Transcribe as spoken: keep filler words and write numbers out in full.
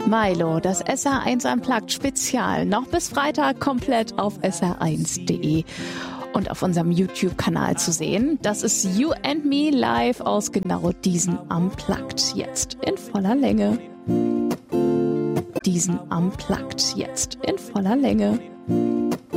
Milo, das S R eins Unplugged Spezial, noch bis Freitag komplett auf S R eins punkt de und auf unserem YouTube-Kanal zu sehen. Das ist You and Me live aus genau diesen Unplugged, jetzt in voller Länge. Diesen Unplugged, jetzt in voller Länge.